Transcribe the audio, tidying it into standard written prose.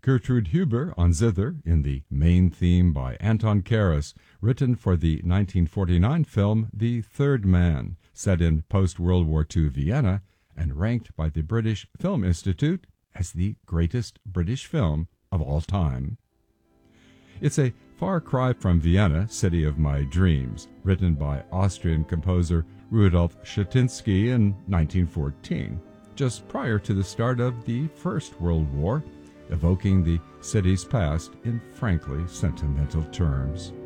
Gertrude Huber on zither in the main theme by Anton Karas, written for the 1949 film The Third Man, set in post-World War II Vienna and ranked by the British Film Institute as the greatest British film of all time. It's a far cry from Vienna, city of my dreams, written by Austrian composer Rudolf Schutinsky in 1914, just prior to the start of the First World War, evoking the city's past in frankly sentimental terms.